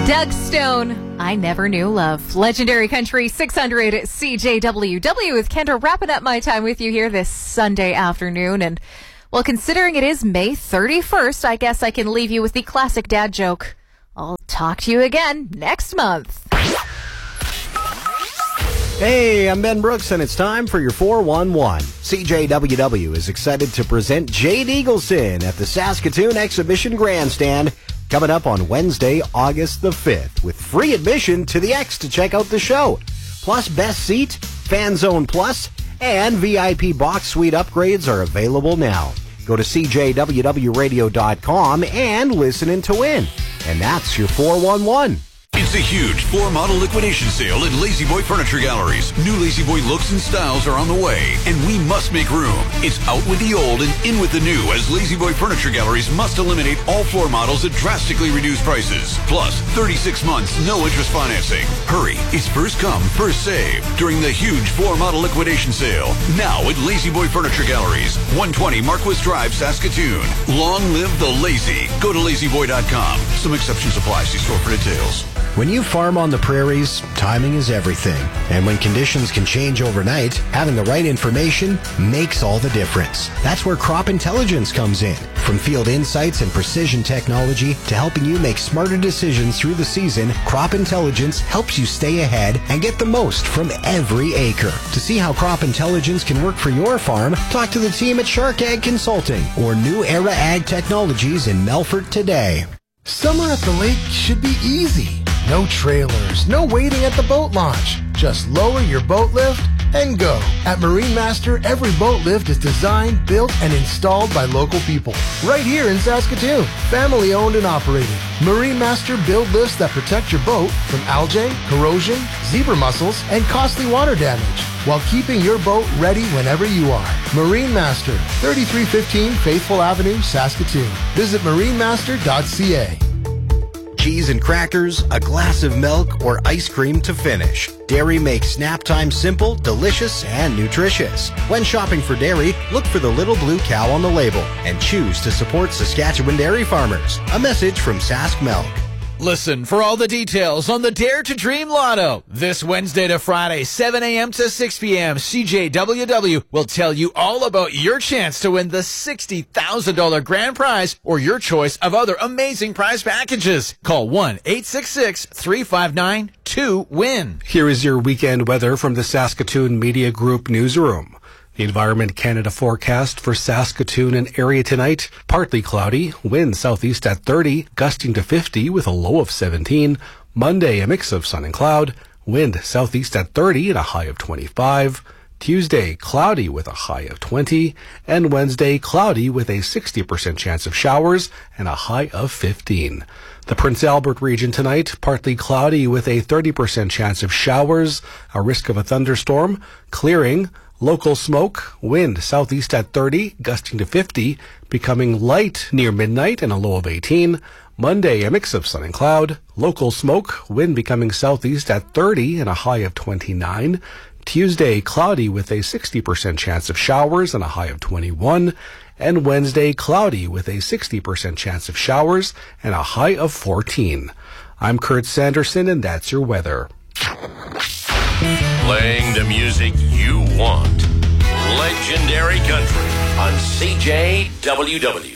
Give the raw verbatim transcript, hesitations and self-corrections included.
Doug Stone, I Never Knew Love. Legendary Country six hundred C J W W with Kendra, wrapping up my time with you here this Sunday afternoon. And, well, considering it is May thirty-first, I guess I can leave you with the classic dad joke. I'll talk to you again next month. Hey, I'm Ben Brooks, and it's time for your four one one. C J W W is excited to present Jade Eagleson at the Saskatoon Exhibition Grandstand coming up on Wednesday, August the fifth, with free admission to the X to check out the show. Plus Best Seat, Fan Zone Plus, and V I P box suite upgrades are available now. Go to C J W W radio dot com and listen in to win. And that's your four one one. It's a huge floor-model liquidation sale at La-Z-Boy Furniture Galleries. New La-Z-Boy looks and styles are on the way, and we must make room. It's out with the old and in with the new, as La-Z-Boy Furniture Galleries must eliminate all floor models at drastically reduced prices. Plus, thirty-six months, no interest financing. Hurry, it's first come, first save during the huge floor-model liquidation sale. Now at La-Z-Boy Furniture Galleries, one twenty Marquis Drive, Saskatoon. Long live the lazy. Go to lazy boy dot com. Some exceptions apply. See store for details. When you farm on the prairies, timing is everything. And when conditions can change overnight, having the right information makes all the difference. That's where Crop Intelligence comes in. From field insights and precision technology to helping you make smarter decisions through the season, Crop Intelligence helps you stay ahead and get the most from every acre. To see how Crop Intelligence can work for your farm, talk to the team at Shark Ag Consulting or New Era Ag Technologies in Melfort today. Summer at the lake should be easy. No trailers, no waiting at the boat launch. Just lower your boat lift and go. At Marine Master, every boat lift is designed, built, and installed by local people. Right here in Saskatoon. Family owned and operated. Marine Master build lifts that protect your boat from algae, corrosion, zebra mussels, and costly water damage, while keeping your boat ready whenever you are. Marine Master, thirty-three fifteen Faithful Avenue, Saskatoon. Visit marine master dot c a. Cheese and crackers, a glass of milk, or ice cream to finish. Dairy makes snap time simple, delicious, and nutritious. When shopping for dairy, look for the little blue cow on the label and choose to support Saskatchewan dairy farmers. A message from Sask Milk. Listen for all the details on the Dare to Dream Lotto. This Wednesday to Friday, seven a.m. to six p.m., C J W W will tell you all about your chance to win the sixty thousand dollars grand prize or your choice of other amazing prize packages. Call one eight six six, three five nine, two win. Here is your weekend weather from the Saskatoon Media Group newsroom. The Environment Canada forecast for Saskatoon and area tonight, partly cloudy, wind southeast at thirty, gusting to fifty with a low of seventeen. Monday, a mix of sun and cloud, wind southeast at thirty and a high of twenty-five. Tuesday, cloudy with a high of twenty. And Wednesday, cloudy with a sixty percent chance of showers and a high of fifteen. The Prince Albert region tonight, partly cloudy with a thirty percent chance of showers, a risk of a thunderstorm, clearing. Local smoke, wind southeast at thirty, gusting to fifty, becoming light near midnight and a low of eighteen. Monday, a mix of sun and cloud. Local smoke, wind becoming southeast at thirty and a high of twenty-nine. Tuesday, cloudy with a sixty percent chance of showers and a high of twenty-one. And Wednesday, cloudy with a sixty percent chance of showers and a high of fourteen. I'm Kurt Sanderson, and that's your weather. Playing the music you want. Legendary Country on C J W W.